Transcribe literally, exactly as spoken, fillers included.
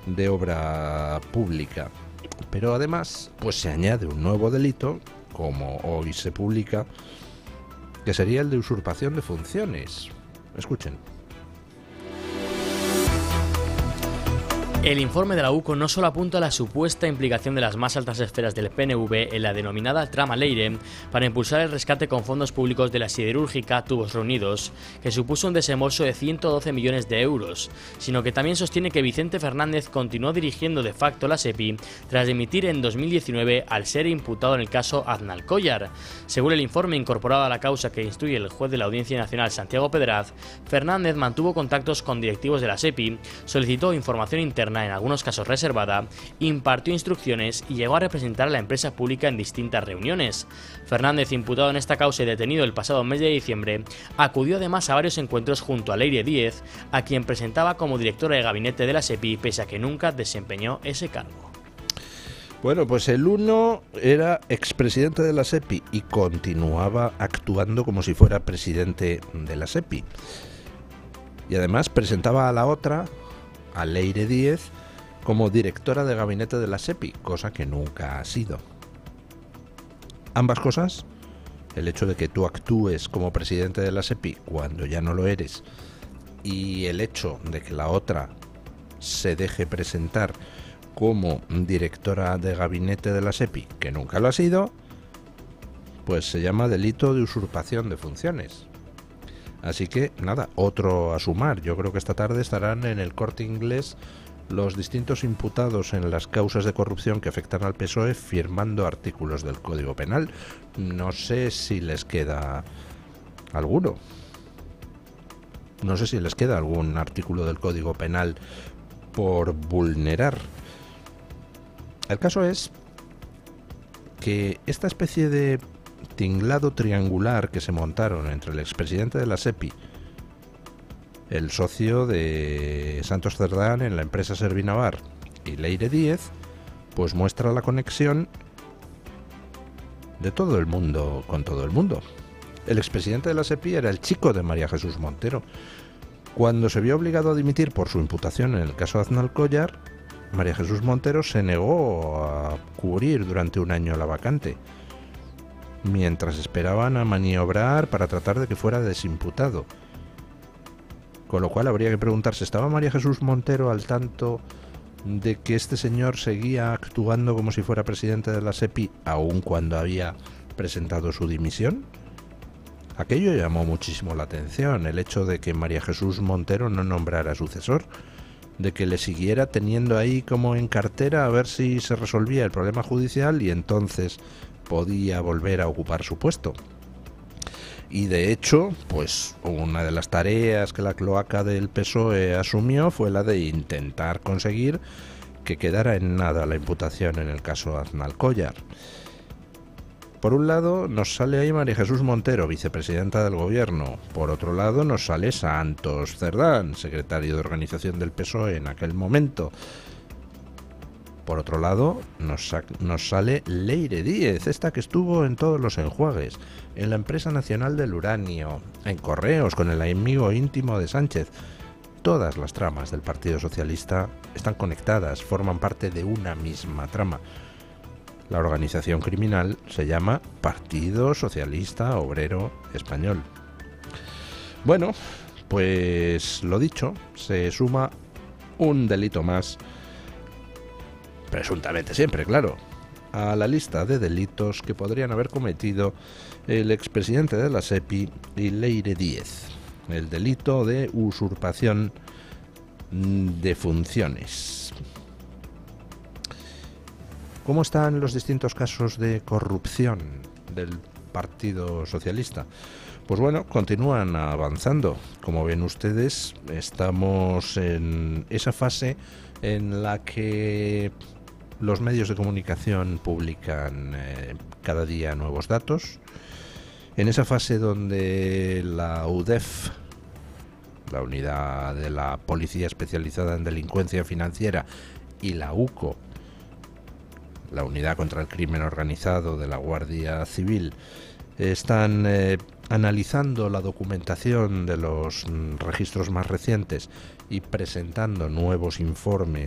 de obra pública. Pero además, pues se añade un nuevo delito, como hoy se publica, que sería el de usurpación de funciones. Escuchen. El informe de la U C O no solo apunta a la supuesta implicación de las más altas esferas del P N V en la denominada trama Leire para impulsar el rescate con fondos públicos de la siderúrgica Tubos Reunidos, que supuso un desembolso de ciento doce millones de euros, sino que también sostiene que Vicente Fernández continuó dirigiendo de facto la SEPI tras dimitir en dos mil diecinueve al ser imputado en el caso Aznalcóllar. Según el informe incorporado a la causa que instruye el juez de la Audiencia Nacional Santiago Pedraz, Fernández mantuvo contactos con directivos de la SEPI, solicitó información interna, en algunos casos reservada, impartió instrucciones y llegó a representar a la empresa pública en distintas reuniones. Fernández, imputado en esta causa y detenido el pasado mes de diciembre, acudió además a varios encuentros junto a Leire Díez, a quien presentaba como directora de gabinete de la SEPI, pese a que nunca desempeñó ese cargo. Bueno, pues el uno era expresidente de la SEPI y continuaba actuando como si fuera presidente de la SEPI. Y además presentaba a la otra, a Leire Díez, como directora de gabinete de la SEPI, cosa que nunca ha sido. Ambas cosas, el hecho de que tú actúes como presidente de la SEPI cuando ya no lo eres, y el hecho de que la otra se deje presentar como directora de gabinete de la SEPI, que nunca lo ha sido, pues se llama delito de usurpación de funciones. Así que, nada, otro a sumar. Yo creo que esta tarde estarán en el Corte Inglés los distintos imputados en las causas de corrupción que afectan al P S O E firmando artículos del Código Penal. No sé si les queda alguno. No sé si les queda algún artículo del Código Penal por vulnerar. El caso es que esta especie de tinglado triangular que se montaron entre el expresidente de la SEPI, el socio de Santos Cerdán en la empresa Servinavar y Leire Díez, pues muestra la conexión de todo el mundo con todo el mundo. El expresidente de la SEPI era el chico de María Jesús Montero. Cuando se vio obligado a dimitir por su imputación en el caso Aznalcóllar, María Jesús Montero se negó a cubrir durante un año la vacante, mientras esperaban a maniobrar para tratar de que fuera desimputado. Con lo cual habría que preguntarse, ¿estaba María Jesús Montero al tanto de que este señor seguía actuando como si fuera presidente de la SEPI aun cuando había presentado su dimisión? Aquello llamó muchísimo la atención, el hecho de que María Jesús Montero no nombrara sucesor, de que le siguiera teniendo ahí como en cartera a ver si se resolvía el problema judicial y entonces podía volver a ocupar su puesto. Y de hecho, pues una de las tareas que la cloaca del P S O E asumió fue la de intentar conseguir que quedara en nada la imputación en el caso Aznalcóllar. Por un lado nos sale ahí María Jesús Montero, vicepresidenta del gobierno. Por otro lado nos sale Santos Cerdán, secretario de organización del P S O E en aquel momento. Por otro lado, nos, nos sale Leire Díez, esta que estuvo en todos los enjuagues, en la empresa nacional del uranio, en Correos, con el amigo íntimo de Sánchez. Todas las tramas del Partido Socialista están conectadas, forman parte de una misma trama. La organización criminal se llama Partido Socialista Obrero Español. Bueno, pues lo dicho, se suma un delito más, presuntamente siempre, claro, a la lista de delitos que podrían haber cometido el expresidente de la SEPI y Leire Díez, el delito de usurpación de funciones. ¿Cómo están los distintos casos de corrupción del Partido Socialista? Pues bueno, continúan avanzando. Como ven ustedes, estamos en esa fase en la que los medios de comunicación publican eh, cada día nuevos datos. En esa fase donde la U D E F, la unidad de la Policía Especializada en Delincuencia Financiera, y la U C O, la Unidad contra el Crimen Organizado de la Guardia Civil, están eh, analizando la documentación de los mm, registros más recientes y presentando nuevos informes